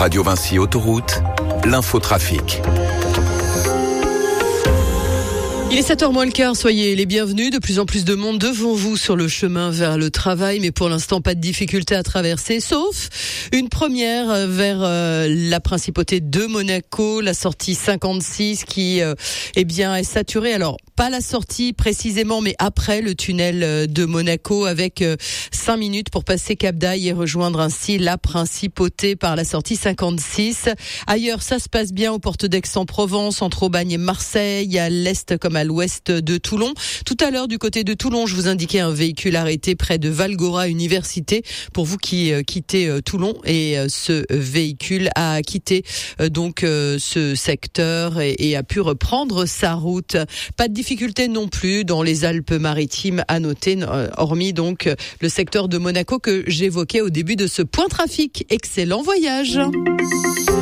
Radio Vinci Autoroute, l'infotrafic. Il est 7h moins le quart, soyez les bienvenus. De plus en plus de monde devant vous sur le chemin vers le travail, mais pour l'instant pas de difficulté à traverser, sauf une première vers la principauté de Monaco, la sortie 56 qui est saturée. Alors pas la sortie précisément, mais après le tunnel de Monaco avec 5 minutes pour passer Cap d'Aille et rejoindre ainsi la principauté par la sortie 56. Ailleurs, ça se passe bien aux portes d'Aix-en-Provence, entre Aubagne et Marseille, à l'est comme à l'ouest de Toulon. Tout à l'heure, du côté de Toulon, je vous indiquais un véhicule arrêté près de Valgora Université pour vous qui quittez Toulon, et ce véhicule a quitté ce secteur et a pu reprendre sa route. Pas de difficulté non plus dans les Alpes-Maritimes à noter, hormis donc le secteur de Monaco que j'évoquais au début de ce point trafic. Excellent voyage.